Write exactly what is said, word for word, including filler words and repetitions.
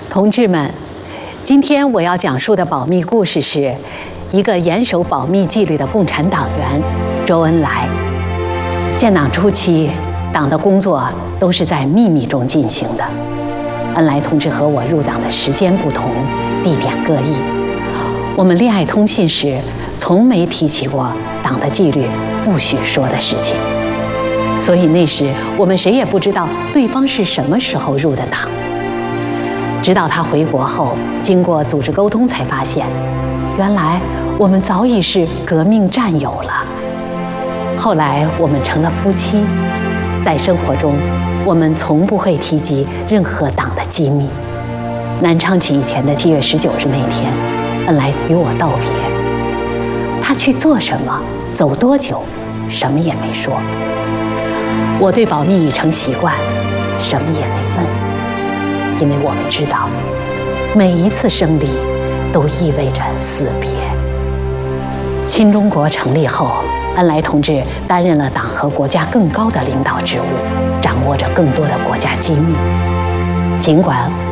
同志们，今天我要讲述的保密故事是一个严守保密纪律的共产党员周恩来。建党初期，党的工作都是在秘密中进行的。恩来同志和我入党的时间不同，地点各异。我们恋爱通信时，从没提起过党的纪律不许说的事情。所以那时我们谁也不知道对方是什么时候入的党。直到他回国后，经过组织沟通，才发现，原来我们早已是革命战友了。后来我们成了夫妻，在生活中，我们从不会提及任何党的机密。南昌起义前的七月十九日那天，恩来与我道别。他去做什么，走多久，什么也没说。我对保密已成习惯，什么也没问。因为我们知道，每一次胜利都意味着死别。新中国成立后，恩来同志担任了党和国家更高的领导职务，掌握着更多的国家机密。尽管